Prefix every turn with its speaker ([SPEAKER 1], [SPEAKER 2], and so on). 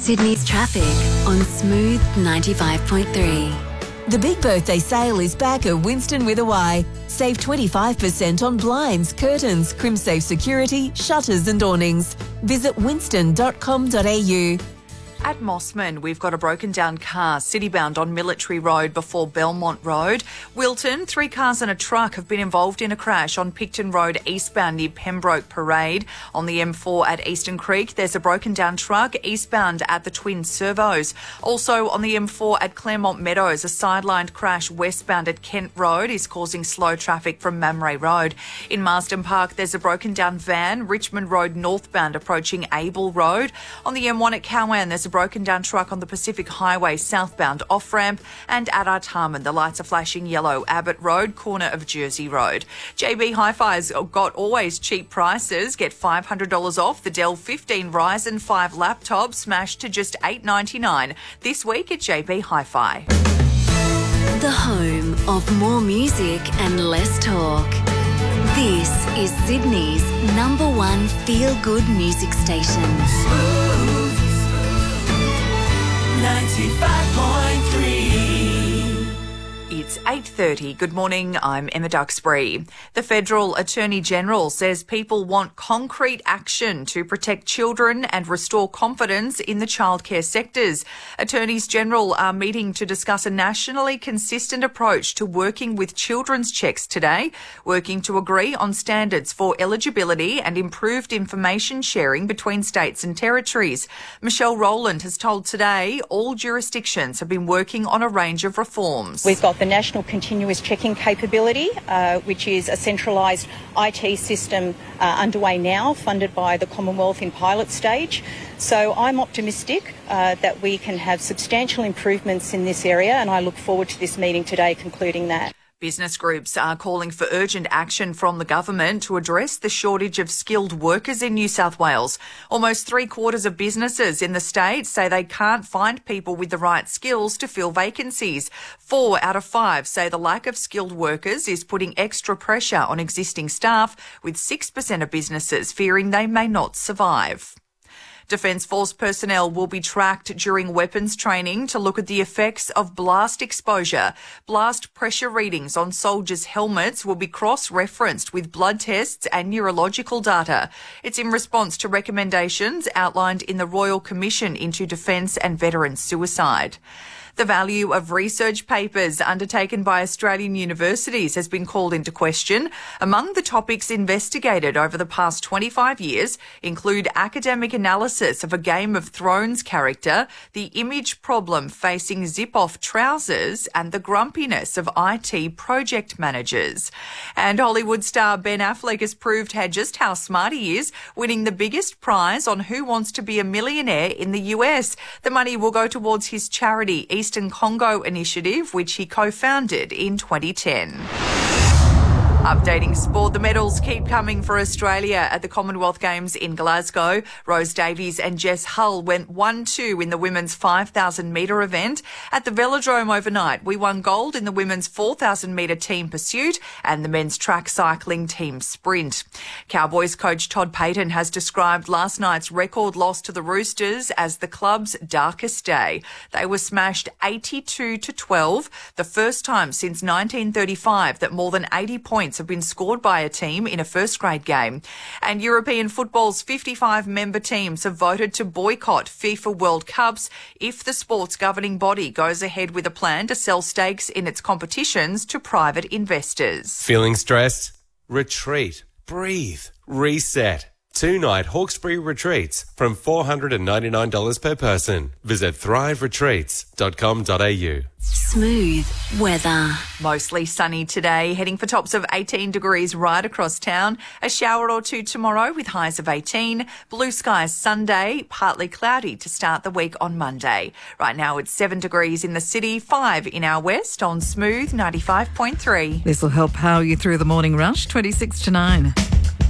[SPEAKER 1] Sydney's traffic on Smooth 95.3.
[SPEAKER 2] The big birthday sale is back at Winston with a Y. Save 25% on blinds, curtains, CrimSafe security, shutters and awnings. Visit winston.com.au.
[SPEAKER 3] At Mossman, we've got a broken down car citybound on Military Road before Belmont Road. Wilton, 3 cars and a truck have been involved in a crash on Picton Road eastbound near Pembroke Parade. On the M4 at Eastern Creek, there's a broken down truck eastbound at the Twin Servos. Also on the M4 at Claremont Meadows, a sidelined crash westbound at Kent Road is causing slow traffic from Mamray Road. In Marsden Park, there's a broken down van, Richmond Road northbound approaching Abel Road. On the M1 at Cowan, there's a broken down truck on the Pacific Highway southbound off-ramp, and at Artarmon the lights are flashing yellow, Abbott Road, corner of Jersey Road. JB Hi-Fi's got always cheap prices. Get $500 off the Dell 15 Ryzen 5 laptop, smashed to just $899 this week at JB Hi-Fi.
[SPEAKER 1] The home of more music and less talk. This is Sydney's #1 feel-good music station.
[SPEAKER 4] 95.3.
[SPEAKER 3] It's 8:30. Good morning, I'm Emma Duxbury. The Federal Attorney-General says people want concrete action to protect children and restore confidence in the childcare sectors. Attorneys-General are meeting to discuss a nationally consistent approach to working with children's checks today, working to agree on standards for eligibility and improved information sharing between states and territories. Michelle Rowland has told Today all jurisdictions have been working on a range of reforms.
[SPEAKER 5] We've got the National Continuous Checking Capability, which is a centralised IT system underway now, funded by the Commonwealth in pilot stage. So I'm optimistic that we can have substantial improvements in this area, and I look forward to this meeting today concluding that.
[SPEAKER 3] Business groups are calling for urgent action from the government to address the shortage of skilled workers in New South Wales. Almost 3/4 of businesses in the state say they can't find people with the right skills to fill vacancies. 4 out of 5 say the lack of skilled workers is putting extra pressure on existing staff, with 6% of businesses fearing they may not survive. Defence Force personnel will be tracked during weapons training to look at the effects of blast exposure. Blast pressure readings on soldiers' helmets will be cross-referenced with blood tests and neurological data. It's in response to recommendations outlined in the Royal Commission into Defence and Veterans Suicide. The value of research papers undertaken by Australian universities has been called into question. Among the topics investigated over the past 25 years include academic analysis of a Game of Thrones character, the image problem facing zip-off trousers, and the grumpiness of IT project managers. And Hollywood star Ben Affleck has proved just how smart he is, winning the biggest prize on Who Wants to Be a Millionaire in the US. The money will go towards his charity Eastern Congo Initiative, which he co-founded in 2010. Updating sport, the medals keep coming for Australia at the Commonwealth Games in Glasgow. Rose Davies and Jess Hull went 1-2 in the women's 5,000 metre event. At the Velodrome overnight, we won gold in the women's 4,000 metre team pursuit and the men's track cycling team sprint. Cowboys coach Todd Payten has described last night's record loss to the Roosters as the club's darkest day. They were smashed 82-12, the first time since 1935 that more than 80 points have been scored by a team in a first-grade game. And European football's 55-member teams have voted to boycott FIFA World Cups if the sport's governing body goes ahead with a plan to sell stakes in its competitions to private investors.
[SPEAKER 6] Feeling stressed? Retreat. Breathe. Reset. 2-night Hawkesbury retreats from $499 per person. Visit thriveretreats.com.au.
[SPEAKER 1] Smooth weather.
[SPEAKER 3] Mostly sunny today, heading for tops of 18 degrees right across town. A shower or two tomorrow with highs of 18. Blue skies Sunday, partly cloudy to start the week on Monday. Right now it's 7 degrees in the city, 5 in our west on Smooth 95.3.
[SPEAKER 7] This will help power you through the morning rush, 26 to 9.